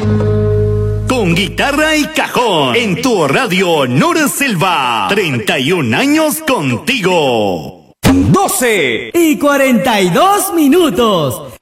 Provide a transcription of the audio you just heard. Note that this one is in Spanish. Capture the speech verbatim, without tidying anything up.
Con guitarra y cajón, en tu radio Nora Selva, treinta y un años contigo. doce y cuarenta y dos minutos.